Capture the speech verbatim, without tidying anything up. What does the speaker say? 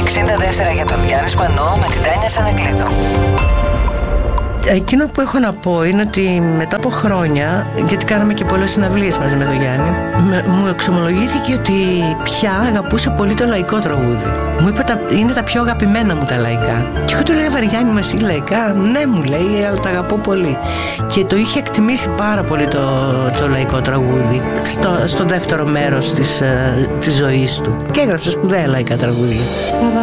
εξήντα δεύτερα για τον Γιάννη Σπανό με την Τάνια Σανακλείδου. Εκείνο που έχω να πω είναι ότι μετά από χρόνια, γιατί κάναμε και πολλές συναυλίες μαζί με τον Γιάννη, με, μου εξομολογήθηκε ότι πια αγαπούσε πολύ το λαϊκό τραγούδι. Μου είπε τα, είναι τα πιο αγαπημένα μου τα λαϊκά. Και εγώ του λέγα, Βαριάννη, μας είναι λαϊκά? Ναι, μου λέει, αλλά τα αγαπώ πολύ. Και το είχε εκτιμήσει πάρα πολύ το, το λαϊκό τραγούδι στο, στο δεύτερο μέρος της, της ζωής του. Και έγραψε σπουδαία λαϊκά τραγούδια.